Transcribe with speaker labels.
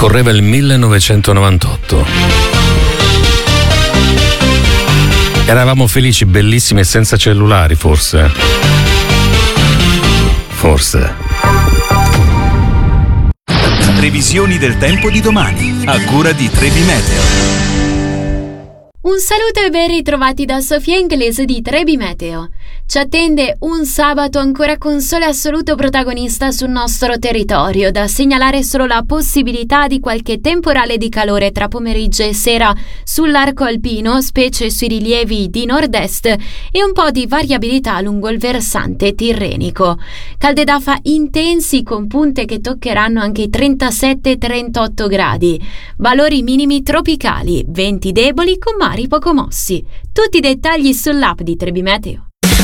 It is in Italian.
Speaker 1: Correva il 1998. Eravamo felici, bellissimi e senza cellulari, forse.
Speaker 2: Previsioni del tempo di domani, a cura di Trebi Meteo.
Speaker 3: Un saluto e ben ritrovati da Sofia Inglese di Trebi Meteo. Ci attende un sabato ancora con sole assoluto protagonista sul nostro territorio, da segnalare solo la possibilità di qualche temporale di calore tra pomeriggio e sera sull'arco alpino, specie sui rilievi di nord-est, e un po' di variabilità lungo il versante tirrenico. Calde d'afa intensi con punte che toccheranno anche i 37-38 gradi. Valori minimi tropicali, venti deboli con mari poco mossi. Tutti i dettagli sull'app di Trebi Meteo.